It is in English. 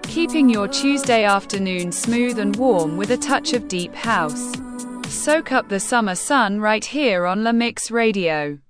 keeping your Tuesday afternoon smooth and warm with a touch of deep house. Soak up the summer sun right here on La Mix Radio.